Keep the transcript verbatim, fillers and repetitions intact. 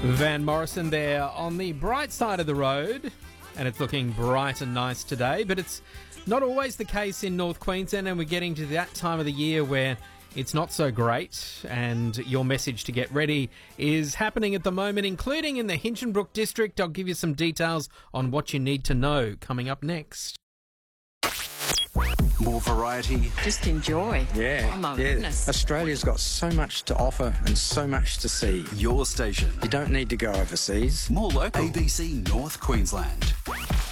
Van Morrison there on the bright side of the road, and it's looking bright and nice today, but it's not always the case in North Queensland, and we're getting to that time of the year where it's not so great, and your message to get ready is happening at the moment, including in the Hinchinbrook district. I'll give you some details on what you need to know coming up next. More variety. Just enjoy. Yeah. Oh my yeah. goodness. Australia's got so much to offer and so much to see. Your station. You don't need to go overseas. More local. A B C North Queensland.